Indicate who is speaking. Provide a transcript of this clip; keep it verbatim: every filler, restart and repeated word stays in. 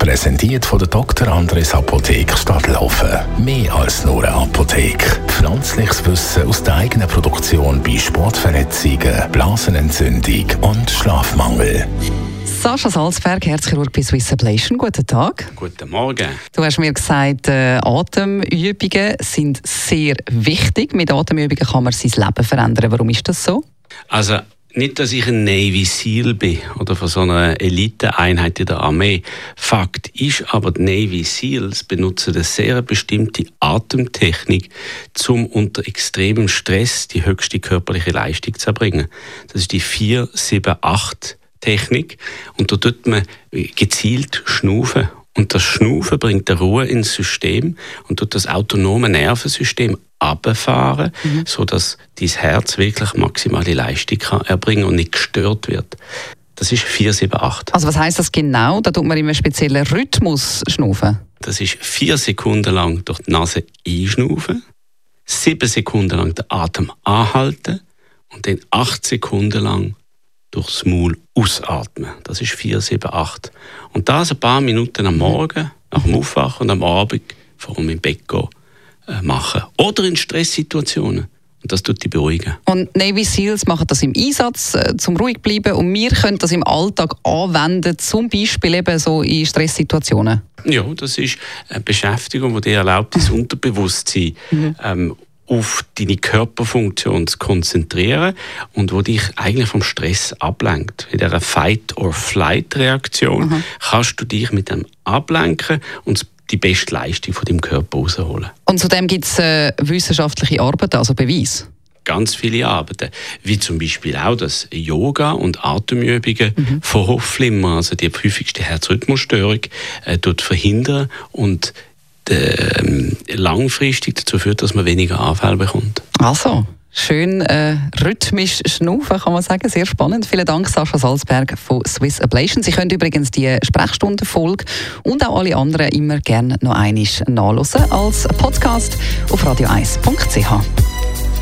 Speaker 1: Präsentiert von der Doktor Andres Apotheke Stadtlaufen. Mehr als nur eine Apotheke. Pflanzliches Wissen aus der eigenen Produktion bei Sportverletzungen, Blasenentzündung und Schlafmangel.
Speaker 2: Sascha Salzberg, Herzchirurg bei Swiss Ablation. Guten Tag.
Speaker 3: Guten Morgen.
Speaker 2: Du hast mir gesagt, äh, Atemübungen sind sehr wichtig. Mit Atemübungen kann man sein Leben verändern. Warum ist das so?
Speaker 3: Also nicht, dass ich ein Navy Seal bin oder von so einer Eliteeinheit in der Armee. Fakt ist aber, die Navy Seals benutzen eine sehr bestimmte Atemtechnik, um unter extremem Stress die höchste körperliche Leistung zu erbringen. Das ist die vier sieben acht Technik. Und da tut man gezielt schnaufen. Und das Schnaufen bringt eine Ruhe ins System und tut das autonome Nervensystem runterfahren, mhm. sodass dein Herz wirklich maximale Leistung kann erbringen und nicht gestört wird. Das ist vier sieben acht.
Speaker 2: Also was heisst das genau? Da tut man in einem speziellen Rhythmus schnaufen?
Speaker 3: Das ist vier Sekunden lang durch die Nase einschnaufen, sieben Sekunden lang den Atem anhalten und dann acht Sekunden lang durchs Maul ausatmen. Das ist vier sieben acht. Und das ein paar Minuten am Morgen, nach dem Aufwachen und am Abend, vor allem im Bett gehen, äh, machen. Oder in Stresssituationen. Und das tut die beruhigen.
Speaker 2: Und Navy Seals machen das im Einsatz, äh, zum ruhig bleiben. Und wir können das im Alltag anwenden, zum Beispiel eben so in Stresssituationen.
Speaker 3: Ja, das ist eine Beschäftigung, die dir erlaubt, das Unterbewusstsein mhm. ähm, auf deine Körperfunktion zu konzentrieren und wo dich eigentlich vom Stress ablenkt. In dieser Fight-or-Flight-Reaktion mhm. kannst du dich mit dem ablenken und die beste Leistung von deinem Körper rausholen.
Speaker 2: Und zudem gibt es äh, wissenschaftliche Arbeiten, also Beweise?
Speaker 3: Ganz viele Arbeiten, wie zum Beispiel auch, dass Yoga und Atemübungen mhm. Vorhofflimmer, also die häufigste Herzrhythmusstörung, äh, dort verhindern und Ähm, langfristig dazu führt, dass man weniger Anfälle bekommt.
Speaker 2: Also, schön äh, rhythmisch schnaufen, kann man sagen. Sehr spannend. Vielen Dank, Sascha Salzberg von Swiss Ablation. Sie können übrigens die Sprechstundenfolge und auch alle anderen immer gerne noch einmal nachhören als Podcast auf radio eis punkt c h.